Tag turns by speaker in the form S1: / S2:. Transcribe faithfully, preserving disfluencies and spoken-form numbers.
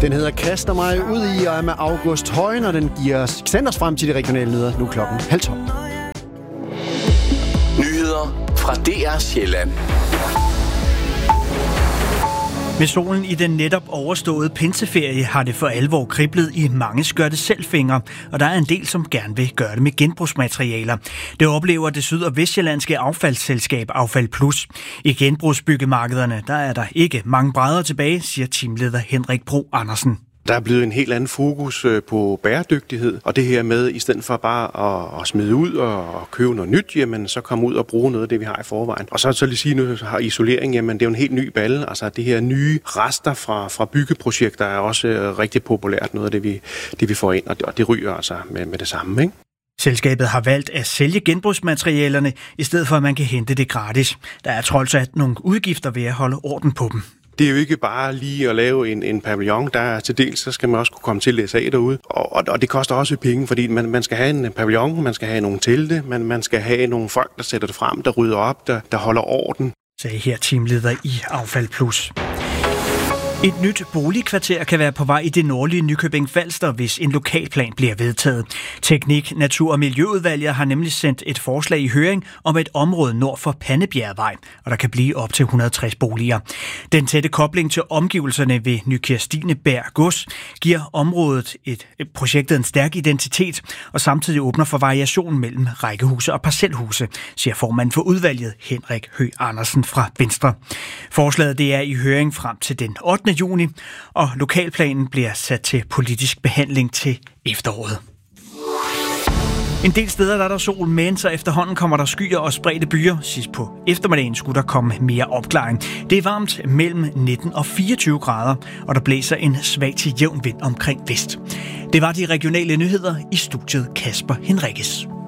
S1: Den hedder Kaster mig ud i, og er med August Højen, og den giver sender os frem til de regionale nyheder. Nu klokken halv tolv.
S2: Nyheder fra D R Sjælland.
S3: Med solen i den netop overståede pinseferie har det for alvor kriblet i mange skørte selvfingre, og der er en del, som gerne vil gøre det med genbrugsmaterialer. Det oplever det syd- og vestjyllandske affaldsselskab Affald Plus. I genbrugsbyggemarkederne der er der ikke mange brædder tilbage, siger teamleder Henrik Bro Andersen.
S4: Der er blevet en helt anden fokus på bæredygtighed, og det her med, i stedet for bare at, at smide ud og købe noget nyt, jamen så komme ud og bruge noget af det, vi har i forvejen. Og så, så lige sige, nu har isolering, jamen det er jo en helt ny balle. Altså det her nye rester fra, fra byggeprojekter er også rigtig populært, noget af det, vi, det, vi får ind, og det, og det ryger altså med, med det samme, ikke?
S3: Selskabet har valgt at sælge genbrugsmaterialerne, i stedet for at man kan hente det gratis. Der er trods alt nogle udgifter ved at holde orden på dem.
S4: Det er jo ikke bare lige at lave en, en pavillon, der er til dels, så skal man også kunne komme til at læse af derude. Og, og, og det koster også penge, fordi man, man skal have en pavillon, man skal have nogle telte, man, man skal have nogle folk, der sætter det frem, der rydder op, der, der holder orden.
S3: Sagde her teamleder i Affald Plus. Et nyt boligkvarter kan være på vej i det nordlige Nykøbing Falster, hvis en lokalplan bliver vedtaget. Teknik-, Natur- og Miljøudvalget har nemlig sendt et forslag i høring om et område nord for Pandebjergvej, og der kan blive op til et hundrede og tres boliger. Den tætte kobling til omgivelserne ved Nykirstineberg Gods giver området et, et projektet en stærk identitet, og samtidig åbner for variation mellem rækkehuse og parcelhuse, siger formand for udvalget Henrik Høgh Andersen fra Venstre. Forslaget det er i høring frem til den ottende juni, og lokalplanen bliver sat til politisk behandling til efteråret. En del steder der er der sol, men så efterhånden kommer der skyer og spredte byer. Sidst på eftermiddagen skulle der komme mere opklaring. Det er varmt mellem nitten og fireogtyve grader, og der blæser en svag til jævn vind omkring vest. Det var de regionale nyheder i studiet Kasper Henriques.